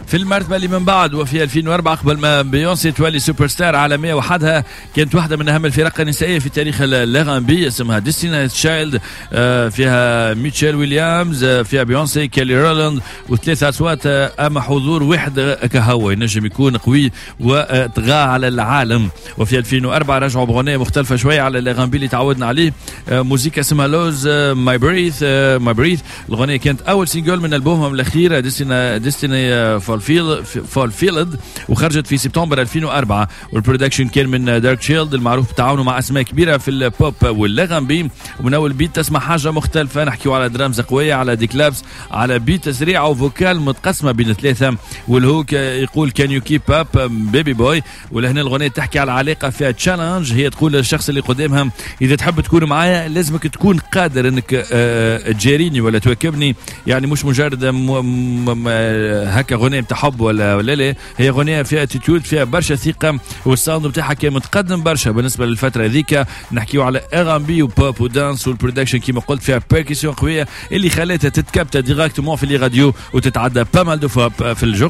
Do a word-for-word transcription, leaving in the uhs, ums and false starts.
في المرتبة اللي من بعد وفي ألفين وأربعة قبل ما بيونسي تولي سوبر ستار عالمية وحدها، كانت واحدة من أهم الفرق النسائية في تاريخ الأغانبي اسمها ديستيني تشايلد. فيها ميتشيل ويليامز، فيها بيونسي، كيلي رولاند، وثلاثة أصوات. أما حضور واحد كهو ينجم يكون قوي وطغى على العالم. وفي ألفين وأربعة رجعوا بغنية مختلفة شوية على الأغانبي اللي تعودنا عليه، موسيقى اسمها لوز ماي بريث ماي بريث. الغنية كانت أول سينجل من ألبومهم الأخير ديستيني ديستيني فولفيلد، وخرجت في سبتمبر ألفين وأربعة. والبرودكشن كان من دارك شيلد المعروف بتعاونه مع أسماء كبيرة في البوب والأغانبي. ومن أول بيت تسمع حاجة مختلفة، نحكيو على درامز قوية، على دي كلابس، على بيت سريعة وفوكال متقسمة بين ثلاثة. والهوك يقول كان يو كيب اب بيبي بوي. ولهنا الغنية تحكي على علاقة فيها تشالنج، هي تقول للشخص اللي قدامها إذا تحب تكون معايا لازمك تكون قادر انك تجاريني ولا تواكبني، يعني مش مجرد هكا غنية بتاع حب ولا ولا لا، هي غنية فيها اتيتيود، فيها برشا ثقة، والساوند بتاعها كان متقدم برشا بالنسبة للفترة ذيك. نحكيو على ارامبي وبوب ودانس، والبرودكشن كيما قلت فيها بيركسيون قوية اللي خلاتها تتكبت ديراكتومون في لي راديو وتتعدى با مال دو فوا في الجو.